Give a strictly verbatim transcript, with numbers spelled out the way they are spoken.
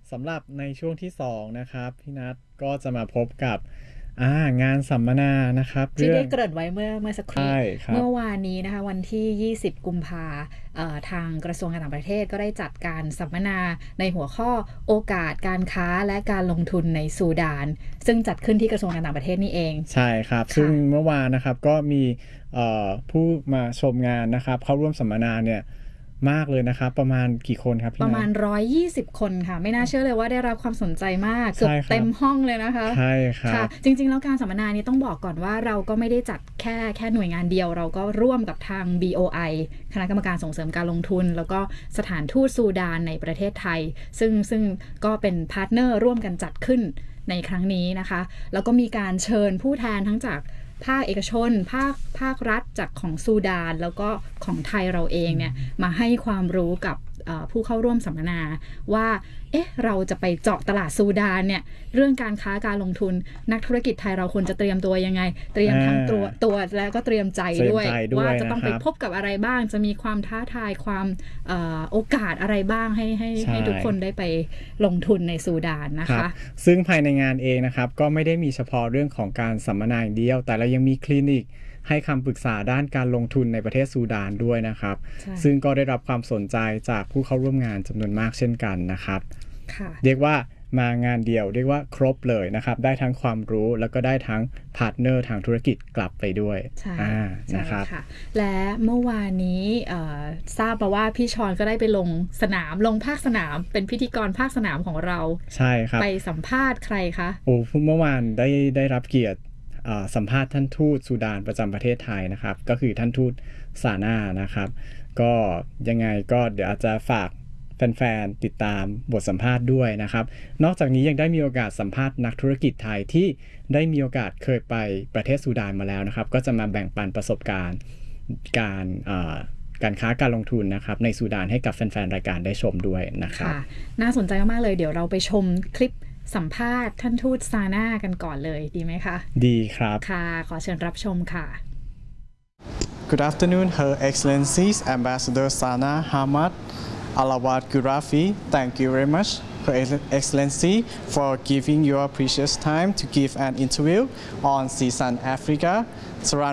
สำหรับในช่วงที่สองนะครับพี่นัทก็จะมาพบกับอ่างานสัมมนานะครับที่ได้เกริ่นไว้เมื่อเมื่อสักครู่ใช่ครับเมื่อวานนี้นะคะวันที่ยี่สิบกุมภาเอ่อทางกระทรวงการต่างประเทศก็ได้จัดการสัมมนาในหัวข้อโอกาสการค้าและการลงทุนในซูดานซึ่งจัดขึ้นที่กระทรวงการต่างประเทศนี่เองใช่ครับซึ่งเมื่อวานนะครับก็มีผู้มาชมงานนะครับเข้าร่วมสัมมนาเนี่ยมากเลยนะครับประมาณกี่คนครับพี่ประมาณนัทหนึ่งร้อยยี่สิบคนค่ะไม่น่าเชื่อเลยว่าได้รับความสนใจมากเกือบเต็มห้องเลยนะคะใช่ครับค่ะจริงๆแล้วการสัมมนานี้ต้องบอกก่อนว่าเราก็ไม่ได้จัดแค่แค่หน่วยงานเดียวเราก็ร่วมกับทาง บี โอ ไอ คณะกรรมการส่งเสริมการลงทุนแล้วก็สถานทูตซูดานในประเทศไทยซึ่งซึ่งก็เป็นพาร์ทเนอร์ร่วมกันจัดขึ้นในครั้งนี้นะคะแล้วก็มีการเชิญผู้แทนทั้งจากภาคเอกชนภาคภาครัฐจากของซูดานแล้วก็ของไทยเราเองเนี่ยมาให้ความรู้กับผู้เข้าร่วมสัมมนาว่าเอ๊ะเราจะไปเจาะตลาดซูดานเนี่ยเรื่องการค้าการลงทุนนักธุรกิจไทยเราควรจะเตรียมตัวยังไงเตรียมทั้งตัวตัวแล้วก็เตรียมใจด้วยว่าจะต้องไปพบกับอะไรบ้างจะมีความท้าทายความเอ่อโอกาสอะไรบ้างให้ให้ให้ทุกคนได้ไปลงทุนในซูดานนะคะซึ่งภายในงานเองนะครับก็ไม่ได้มีเฉพาะเรื่องของการสัมมนาอย่างเดียวแต่เรายังมีคลินิกให้คำปรึกษาด้านการลงทุนในประเทศซูดานด้วยนะครับซึ่งก็ได้รับความสนใจจากผู้เข้าร่วมงานจำนวนมากเช่นกันนะครับเรียกว่ามางานเดียวเรียกว่าครบเลยนะครับได้ทั้งความรู้แล้วก็ได้ทั้งพาร์ทเนอร์ทางธุรกิจกลับไปด้วยนะครับและเมื่อวานนี้ทราบมาว่าพี่ชอนก็ได้ไปลงสนามลงภาคสนามเป็นพิธีกรภาคสนามของเราใช่ครับไปสัมภาษณ์ใครคะโอ้เมื่อวานได้ได้รับเกียรติสัมภาษณ์ท่านทูตซูดานประจำประเทศไทยนะครับก็คือท่านทูตซาน่านะครับก็ยังไงก็เดี๋ยวอาจจะฝากแฟนๆติดตามบทสัมภาษณ์ด้วยนะครับนอกจากนี้ยังได้มีโอกาสสัมภาษณ์นักธุรกิจไทยที่ได้มีโอกาสเคยไปประเทศซูดานมาแล้วนะครับก็จะมาแบ่งปันประสบการณ์การการค้าการลงทุนนะครับในซูดานให้กับแฟนๆรายการได้ชมด้วยนะครับน่าสนใจมากเลยเดี๋ยวเราไปชมคลิปสัมภาษณ์ท่านทูตซาน่ากันก่อนเลยดีไหมคะดีครับค่ะขอเชิญรับชมค่ะ Good afternoon Her Excellencies Ambassador Sana Hamad Alawat Gurafi Thank you very much Her Excellency for giving your precious time to give an interview on C S A N Africa